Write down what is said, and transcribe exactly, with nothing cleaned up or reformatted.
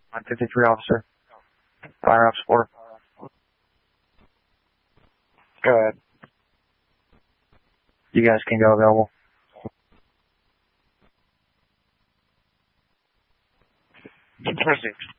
one fifty-three officer. Fire ops four. Go ahead. You guys can go available. Proceed.